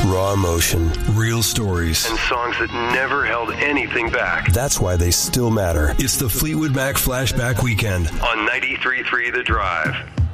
Raw emotion, real stories, and songs that never held anything back. That's why they still matter. It's the Fleetwood Mac Flashback Weekend on 93.3 The Drive.